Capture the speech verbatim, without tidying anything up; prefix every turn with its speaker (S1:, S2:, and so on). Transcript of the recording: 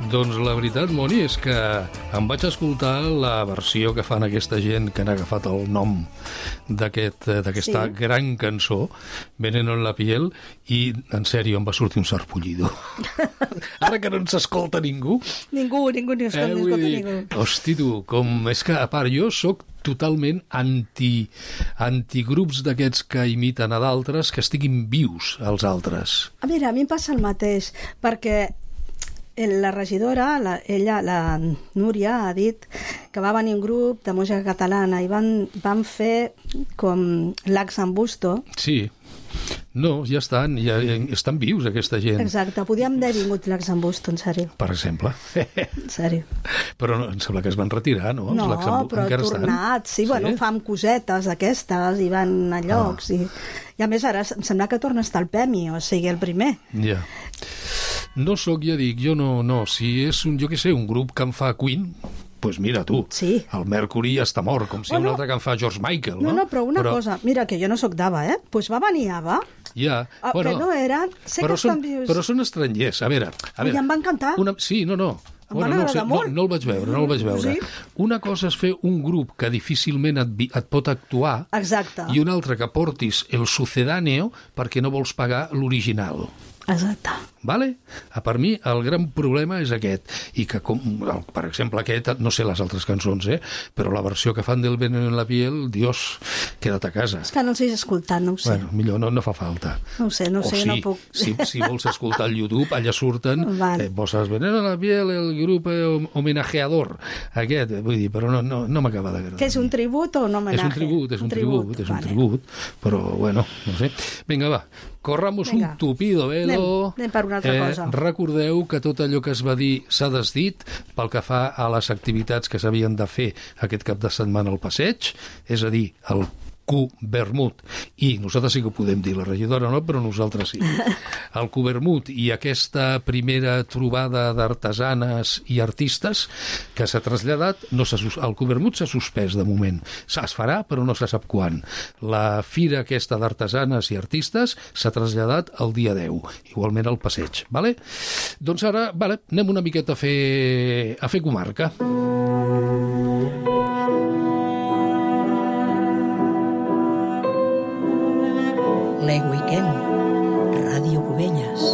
S1: Doncs la veritat, Moni, és que em vaig escoltar la versió que fan aquesta gent que han agafat el nom d'aquest, d'aquesta sí. gran cançó, Veneno en la piel, i, en sèrio, em va sortir un sarpullido. Ara que no ens escolta ningú...
S2: Ningú, ningú, ni escolta, eh, escolta ningú.
S1: Hosti, tu, com... És que, a part, jo sóc totalment anti, antigrups d'aquests que imiten a d'altres que estiguin vius als altres.
S2: A veure, a mi em passa el mateix, perquè la regidora, la, ella, la Núria, ha dit que va venir un grup de música catalana i van, van fer com l'Ax en Busto.
S1: Sí. No, ja estan, ja estan vius aquesta gent.
S2: Exacte, podíem haver vingut l'Ax en Busto, en sèrio.
S1: Per exemple.
S2: En sèrio.
S1: Però no, em sembla que es van retirar, no?
S2: No, però tornat, sí, sí, bueno, fam cosetes d'aquestes i van a llocs. Ah. I, I a més ara em sembla que torna a estar el Pemi, o sigui, el primer.
S1: Ja. No sóc, ja dic, jo no, no. Si és un, jo què sé, un grup que em fa Queen... Doncs pues mira tu,
S2: sí.
S1: El Mercury ja està mort, com si bueno, un altre que en fa George Michael, no?
S2: No, no, però una però... cosa, mira, que jo no sóc d'Ava, eh? Doncs pues va venir Ava,
S1: ja,
S2: oh,
S1: bueno,
S2: que no eren, sé
S1: però
S2: que
S1: són,
S2: estan vius.
S1: Però són estrangers, a veure... A veure
S2: I em va encantar.
S1: Una... Sí, no, no.
S2: Em
S1: bueno, no, sé, no,
S2: molt.
S1: no el vaig veure, no el vaig veure. Sí? Una cosa és fer un grup que difícilment et, et pot actuar.
S2: Exacte.
S1: I una altra que portis el sucedáneo perquè no vols pagar l'original.
S2: Exacte.
S1: Vale? Per mi el gran problema és aquest, i que, com, per exemple, aquest, no sé les altres cançons, eh? Però la versió que fan del Veneno en la piel, Dios, queda't a casa.
S2: És que no els he escoltat, no ho sé.
S1: Bueno, millor no, no fa falta.
S2: No ho sé, no ho sé,
S1: sí,
S2: no puc.
S1: Si, si vols escoltar el YouTube, allà surten,
S2: vale.
S1: eh, poses Veneno en la piel, el grup eh, homenajeador, aquest, vull dir, però no, no, no m'acaba d'agradar.
S2: Que és un tribut o un homenatge?
S1: És un tribut, és un, un tribut, tribut, és un
S2: vale.
S1: tribut, però, bueno, no sé. Vinga, va, corramos Venga. un tupido velo.
S2: Anem, anem per una altra
S1: eh,
S2: cosa.
S1: Recordeu que tot allò que es va dir s'ha desdit pel que fa a les activitats que s'havien de fer aquest cap de setmana al passeig, és a dir, el Cu-Vermut, i nosaltres sí que ho podem dir, la regidora no, però nosaltres sí. El Cu-Vermut i aquesta primera trobada d'artesanes i artistes que s'ha traslladat, no el Cu-Vermut s'ha suspès de moment, es farà però no se sap quan. La fira aquesta d'artesanes i artistes s'ha traslladat el dia deu, igualment al passeig, vale? Doncs ara, vale, anem una miqueta a fer, a fer comarca.
S3: Ple Weekend, Ràdio Cubelles.